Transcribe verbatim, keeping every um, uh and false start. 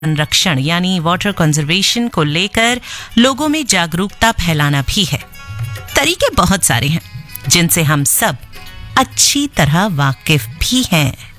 संरक्षण यानी water conservation को लेकर लोगों में जागरूकता फैलाना भी है। तरीके बहुत सारे हैं जिनसे हम सब अच्छी तरह वाकिफ भी हैं।